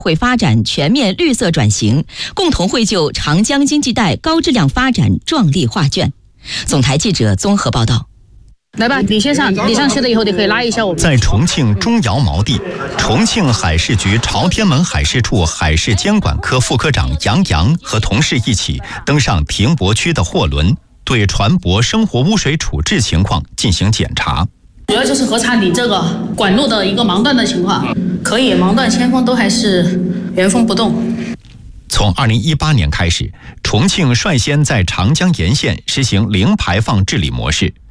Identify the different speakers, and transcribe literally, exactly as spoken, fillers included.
Speaker 1: 会发展全面绿色转型，共同绘就长江经济带高质量发展壮丽画卷。总台记者综合报道。
Speaker 2: 来吧，你先上，你上去了以后，你可以拉一下我们。
Speaker 3: 在重庆中窑锚地，重庆海事局朝天门海事处海事监管科副科长杨洋和同事一起登上停泊区的货轮，对船舶生活污水处置情况进行检查。
Speaker 2: 主要就是核查你这个管路的一个盲断的情况，可以盲断铅封都还是原封不动。
Speaker 3: 从二零一八年开始，重庆率先在长江沿线实行零排放治理模式，